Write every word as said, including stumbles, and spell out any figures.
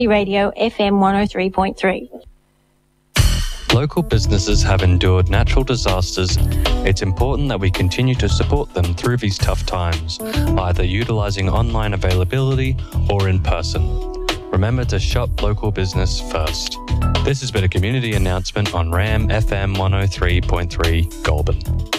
Radio F M one oh three point three. Local businesses have endured natural disasters. It's important that we continue to support them through these tough times, either utilising online availability or in person. Remember to shop local business first. This has been a community announcement on RAM F M one oh three point three Goulburn.